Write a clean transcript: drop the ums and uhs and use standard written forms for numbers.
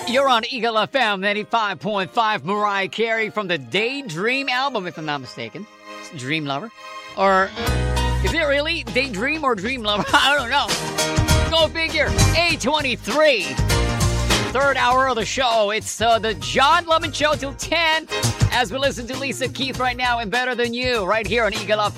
You're on Eagle FM 95.5. Mariah Carey from the Daydream album, if I'm not mistaken. It's Dream Lover. Or is it really Daydream or Dream Lover? I don't know. Go figure. 8:23. Third hour of the show. It's the John Lemon Show till 10 as we listen to Lisa Keith right now and Better Than You right here on Eagle